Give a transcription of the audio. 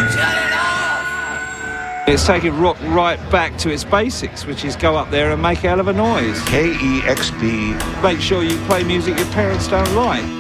It's taking rock right back to its basics, which is go up there and make a hell of a noise. KEXP. Make sure you play music your parents don't like.